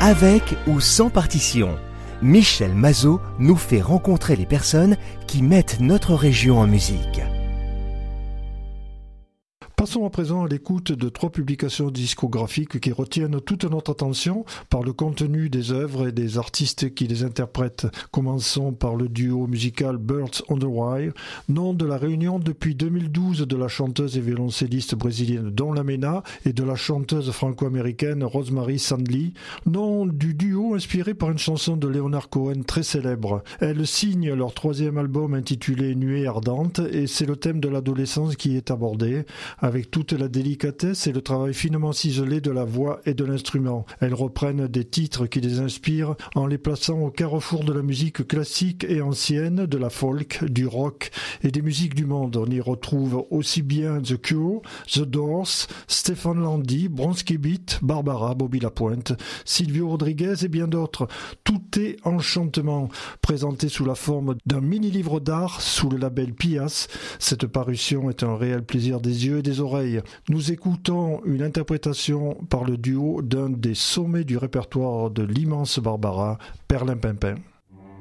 Avec ou sans partition, Michel Mazot nous fait rencontrer les personnes qui mettent notre région en musique. Passons à présent à l'écoute de 3 publications discographiques qui retiennent toute notre attention par le contenu des œuvres et des artistes qui les interprètent. Commençons par le duo musical Birds on the Wire, nom de la réunion depuis 2012 de la chanteuse et violoncelliste brésilienne Don Lamena et de la chanteuse franco-américaine Rosemary Sandley, nom du duo inspiré par une chanson de Leonard Cohen très célèbre. Elles signent leur 3e album intitulé Nuée ardente et c'est le thème de l'adolescence qui est abordé, avec toute la délicatesse et le travail finement ciselé de la voix et de l'instrument. Elles reprennent des titres qui les inspirent en les plaçant au carrefour de la musique classique et ancienne, de la folk, du rock et des musiques du monde. On y retrouve aussi bien The Cure, The Doors, Stéphane Landy, Bronski Beat, Barbara, Bobby Lapointe, Silvio Rodriguez et bien d'autres. Tout est enchantement, présenté sous la forme d'un mini-livre d'art sous le label Pias. Cette parution est un réel plaisir des yeux et des oreilles. Nous écoutons une interprétation par le duo d'un des sommets du répertoire de l'immense Barbara, Perlin Pimpin.